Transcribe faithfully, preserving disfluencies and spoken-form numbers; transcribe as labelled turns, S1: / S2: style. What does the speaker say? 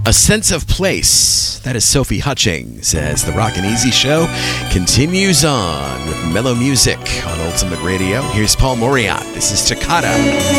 S1: A Sense of Place. That is Sophie Hutchings as the Rock and Easy Show continues on with mellow music on Ultimate Radio. Here's Paul Moriat. This is Toccata.